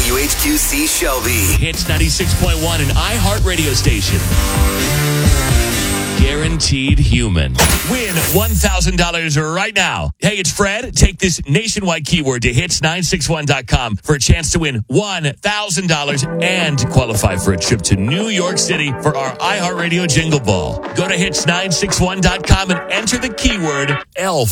WHQC Shelby. Hits 96.1, an iHeart radio station. Guaranteed human. Win $1,000 right now. Hey, it's Fred. Take this nationwide keyword to hits961.com for a chance to win $1,000 and qualify for a trip to New York City for our iHeartRadio Jingle Ball. Go to hits961.com and enter the keyword ELF.